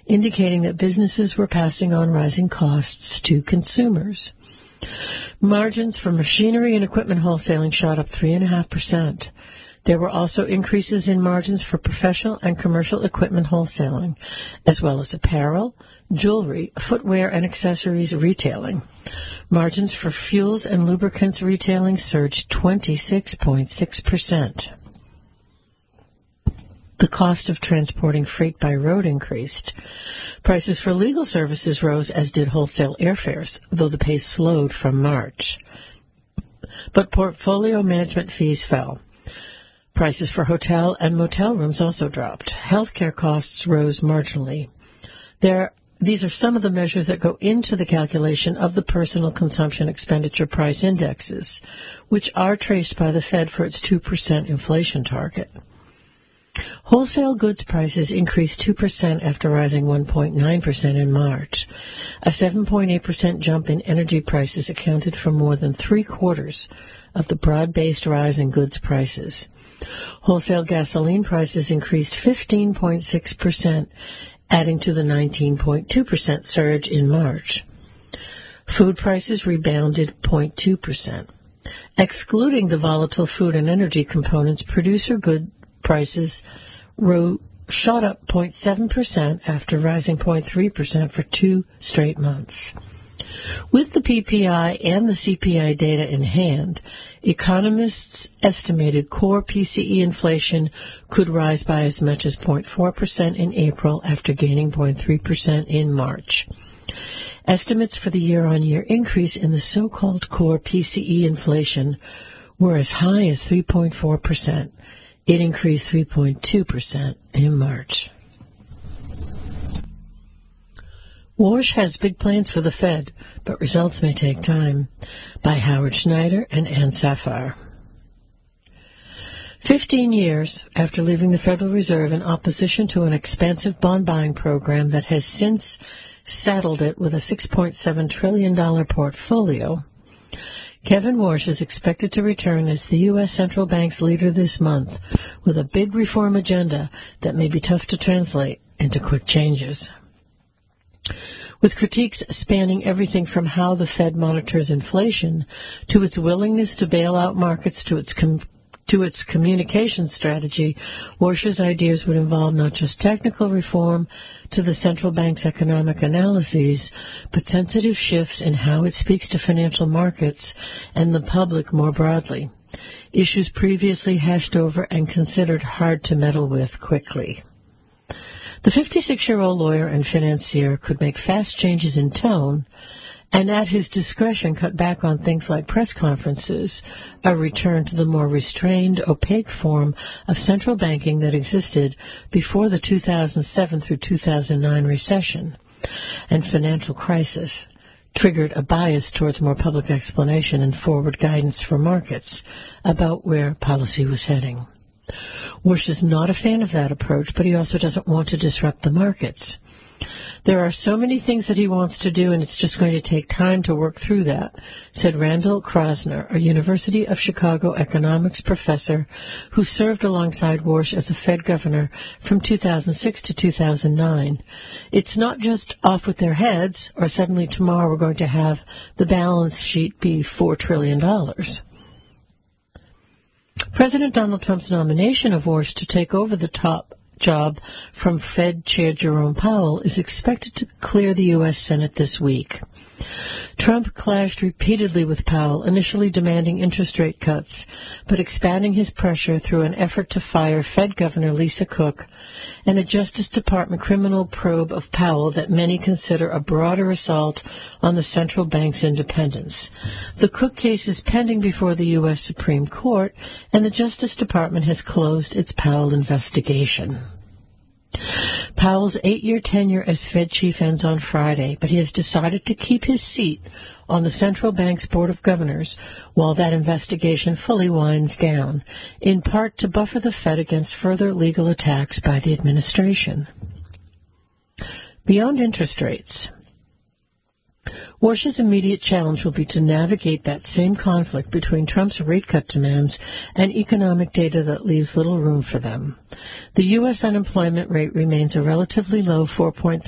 indicating that businesses were passing on rising costs to consumers. Margins for machinery and equipment wholesaling shot up 3.5%. There were also increases in margins for professional and commercial equipment wholesaling, as well as apparel, jewelry, footwear, and accessories retailing. Margins for fuels and lubricants retailing surged 26.6%. The cost of transporting freight by road increased. Prices for legal services rose, as did wholesale airfares, though the pace slowed from March. But portfolio management fees fell. Prices for hotel and motel rooms also dropped. Healthcare costs rose marginally. These are some of the measures that go into the calculation of the personal consumption expenditure price indexes, which are traced by the Fed for its 2% inflation target. Wholesale goods prices increased 2% after rising 1.9% in March. A 7.8% jump in energy prices accounted for more than three-quarters of the broad-based rise in goods prices. Wholesale gasoline prices increased 15.6%, adding to the 19.2% surge in March. Food prices rebounded 0.2%. Excluding the volatile food and energy components, producer good prices shot up 0.7% after rising 0.3% for 2 straight months. With the PPI and the CPI data in hand, economists estimated core PCE inflation could rise by as much as 0.4% in April after gaining 0.3% in March. Estimates for the year-on-year increase in the so-called core PCE inflation were as high as 3.4%. It increased 3.2% in March. Warsh has big plans for the Fed, but results may take time. By Howard Schneider and Ann Safar. 15 years after leaving the Federal Reserve in opposition to an expansive bond buying program that has since saddled it with a $6.7 trillion portfolio, Kevin Warsh is expected to return as the U.S. Central Bank's leader this month with a big reform agenda that may be tough to translate into quick changes. With critiques spanning everything from how the Fed monitors inflation to its willingness to bail out markets to its communication strategy, Warsh's ideas would involve not just technical reform to the central bank's economic analyses, but sensitive shifts in how it speaks to financial markets and the public more broadly, issues previously hashed over and considered hard to meddle with quickly. The 56-year-old lawyer and financier could make fast changes in tone and at his discretion cut back on things like press conferences, a return to the more restrained, opaque form of central banking that existed before the 2007 through 2009 recession and financial crisis triggered a bias towards more public explanation and forward guidance for markets about where policy was heading. Warsh is not a fan of that approach, but he also doesn't want to disrupt the markets. There are so many things that he wants to do, and it's just going to take time to work through that, said Randall Krasner, a University of Chicago economics professor who served alongside Warsh as a Fed governor from 2006 to 2009. It's not just off with their heads, or suddenly tomorrow we're going to have the balance sheet be $4 trillion. President Donald Trump's nomination of Warsh to take over the top job from Fed Chair Jerome Powell is expected to clear the U.S. Senate this week. Trump clashed repeatedly with Powell, initially demanding interest rate cuts, but expanding his pressure through an effort to fire Fed Governor Lisa Cook and a Justice Department criminal probe of Powell that many consider a broader assault on the central bank's independence. The Cook case is pending before the U.S. Supreme Court, and the Justice Department has closed its Powell investigation. Powell's 8-year tenure as Fed chief ends on Friday, but he has decided to keep his seat on the central bank's board of governors while that investigation fully winds down, in part to buffer the Fed against further legal attacks by the administration. Beyond interest rates, Warsh's immediate challenge will be to navigate that same conflict between Trump's rate cut demands and economic data that leaves little room for them. The U.S. unemployment rate remains a relatively low 4.3%.